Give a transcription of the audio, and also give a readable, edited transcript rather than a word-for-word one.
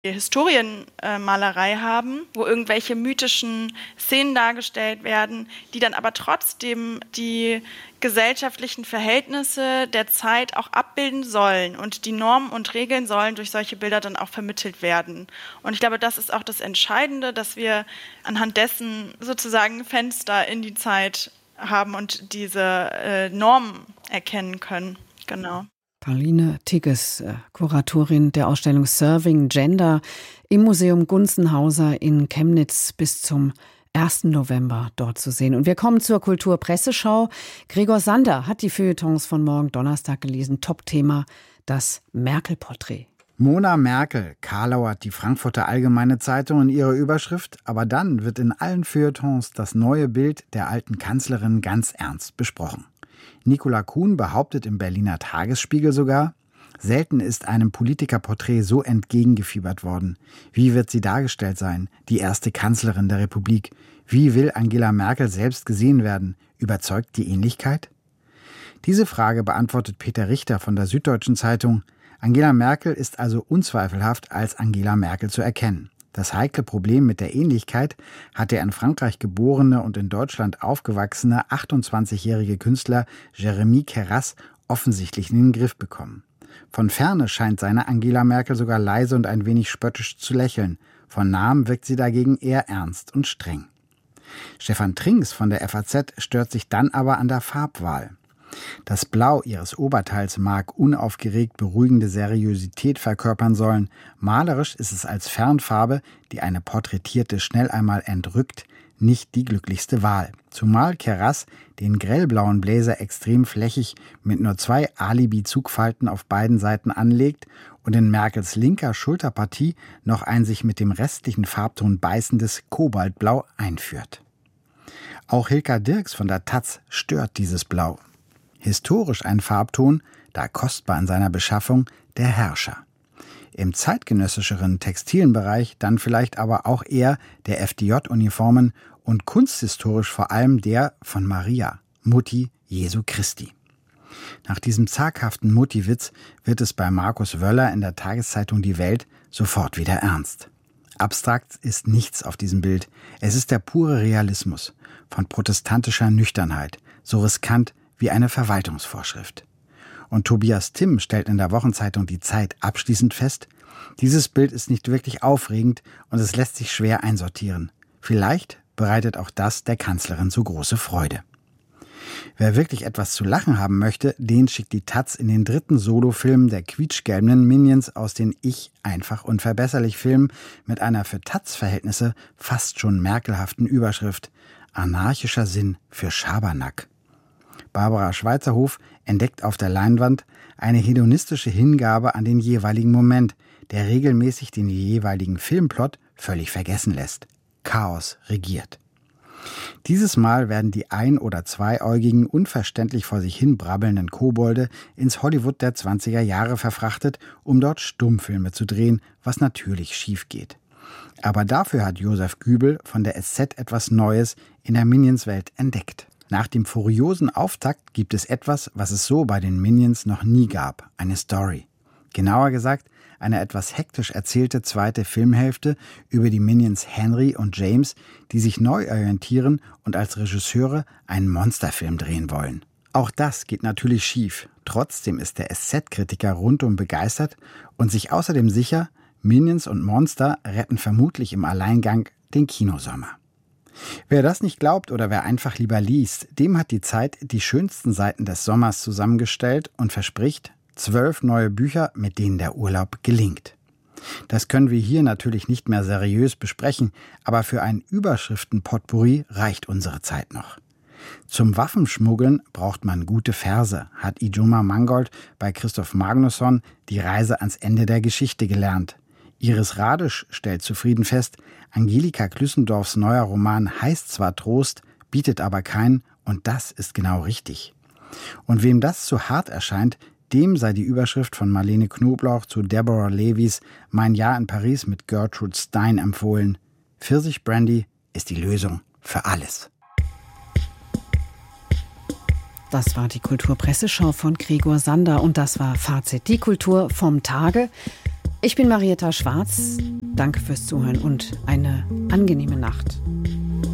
Historienmalerei haben, wo irgendwelche mythischen Szenen dargestellt werden, die dann aber trotzdem die gesellschaftlichen Verhältnisse der Zeit auch abbilden sollen. Und die Normen und Regeln sollen durch solche Bilder dann auch vermittelt werden. Und ich glaube, das ist auch das Entscheidende, dass wir anhand dessen sozusagen Fenster in die Zeit haben und diese Normen erkennen können. Genau. Pauline Tigges, Kuratorin der Ausstellung Serving Gender im Museum Gunzenhauser in Chemnitz bis zum 1. November dort zu sehen. Und wir kommen zur Kulturpresseschau. Gregor Sander hat die Feuilletons von morgen Donnerstag gelesen. Top-Thema, das Merkel-Porträt. Mona Merkel karlauert die Frankfurter Allgemeine Zeitung in ihrer Überschrift, aber dann wird in allen Feuilletons das neue Bild der alten Kanzlerin ganz ernst besprochen. Nicola Kuhn behauptet im Berliner Tagesspiegel sogar, selten ist einem Politikerporträt so entgegengefiebert worden. Wie wird sie dargestellt sein, die erste Kanzlerin der Republik? Wie will Angela Merkel selbst gesehen werden? Überzeugt die Ähnlichkeit? Diese Frage beantwortet Peter Richter von der Süddeutschen Zeitung. Angela Merkel ist also unzweifelhaft als Angela Merkel zu erkennen. Das heikle Problem mit der Ähnlichkeit hat der in Frankreich geborene und in Deutschland aufgewachsene 28-jährige Künstler Jérémy Queyras offensichtlich in den Griff bekommen. Von Ferne scheint seine Angela Merkel sogar leise und ein wenig spöttisch zu lächeln. Von Nahem wirkt sie dagegen eher ernst und streng. Stefan Trinks von der FAZ stört sich dann aber an der Farbwahl. Das Blau ihres Oberteils mag unaufgeregt beruhigende Seriosität verkörpern sollen. Malerisch ist es als Fernfarbe, die eine Porträtierte schnell einmal entrückt, nicht die glücklichste Wahl. Zumal Queyras den grellblauen Bläser extrem flächig mit nur 2 Alibi-Zugfalten auf beiden Seiten anlegt und in Merkels linker Schulterpartie noch ein sich mit dem restlichen Farbton beißendes Kobaltblau einführt. Auch Hilka Dirks von der taz stört dieses Blau. Historisch ein Farbton, da kostbar in seiner Beschaffung, der Herrscher. Im zeitgenössischeren textilen Bereich dann vielleicht aber auch eher der FDJ-Uniformen und kunsthistorisch vor allem der von Maria, Mutti Jesu Christi. Nach diesem zaghaften Mutti-Witz wird es bei Markus Wöller in der Tageszeitung Die Welt sofort wieder ernst. Abstrakt ist nichts auf diesem Bild. Es ist der pure Realismus von protestantischer Nüchternheit, so riskant wie eine Verwaltungsvorschrift. Und Tobias Timm stellt in der Wochenzeitung Die Zeit abschließend fest, dieses Bild ist nicht wirklich aufregend und es lässt sich schwer einsortieren. Vielleicht bereitet auch das der Kanzlerin so große Freude. Wer wirklich etwas zu lachen haben möchte, den schickt die taz in den 3. Solofilm der quietschgelben Minions aus den Ich einfach unverbesserlich Filmen mit einer für taz-Verhältnisse fast schon merkelhaften Überschrift Anarchischer Sinn für Schabernack. Barbara Schweizerhof entdeckt auf der Leinwand eine hedonistische Hingabe an den jeweiligen Moment, der regelmäßig den jeweiligen Filmplot völlig vergessen lässt. Chaos regiert. Dieses Mal werden die ein- oder zweiäugigen, unverständlich vor sich hin brabbelnden Kobolde ins Hollywood der 20er Jahre verfrachtet, um dort Stummfilme zu drehen, was natürlich schief geht. Aber dafür hat Josef Gübel von der SZ etwas Neues in der Minions-Welt entdeckt. Nach dem furiosen Auftakt gibt es etwas, was es so bei den Minions noch nie gab, eine Story. Genauer gesagt, eine etwas hektisch erzählte zweite Filmhälfte über die Minions Henry und James, die sich neu orientieren und als Regisseure einen Monsterfilm drehen wollen. Auch das geht natürlich schief. Trotzdem ist der SZ-Kritiker rundum begeistert und sich außerdem sicher, Minions und Monster retten vermutlich im Alleingang den Kinosommer. Wer das nicht glaubt oder wer einfach lieber liest, dem hat die Zeit die schönsten Seiten des Sommers zusammengestellt und verspricht 12 neue Bücher, mit denen der Urlaub gelingt. Das können wir hier natürlich nicht mehr seriös besprechen, aber für ein Überschriften-Potpourri reicht unsere Zeit noch. Zum Waffenschmuggeln braucht man gute Verse, hat Ijoma Mangold bei Christoph Magnusson die Reise ans Ende der Geschichte gelernt. Iris Radisch stellt zufrieden fest, Angelika Klüssendorfs neuer Roman heißt zwar Trost, bietet aber keinen, und das ist genau richtig. Und wem das zu hart erscheint, dem sei die Überschrift von Marlene Knoblauch zu Deborah Levys Mein Jahr in Paris mit Gertrude Stein empfohlen. Pfirsichbrandy ist die Lösung für alles. Das war die Kulturpresseschau von Gregor Sander und das war Fazit. Die Kultur vom Tage. Ich bin Marietta Schwarz. Danke fürs Zuhören und eine angenehme Nacht.